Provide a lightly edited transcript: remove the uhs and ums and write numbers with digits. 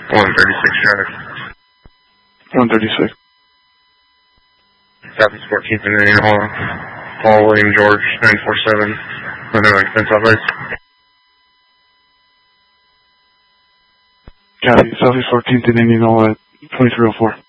136 traffic. 136. Southeast 14th and Indianola. Paul William George, 947. Underline fence operates. Copy. Southeast 14th and Indianola, 2304.